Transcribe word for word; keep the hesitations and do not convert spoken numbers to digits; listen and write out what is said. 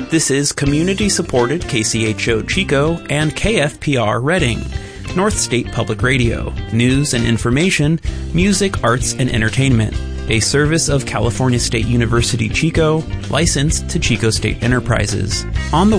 This is community-supported K C H O Chico and K F P R Reading, North State Public Radio, news and information, music, arts, and entertainment. A service of California State University Chico, licensed to Chico State Enterprises. On the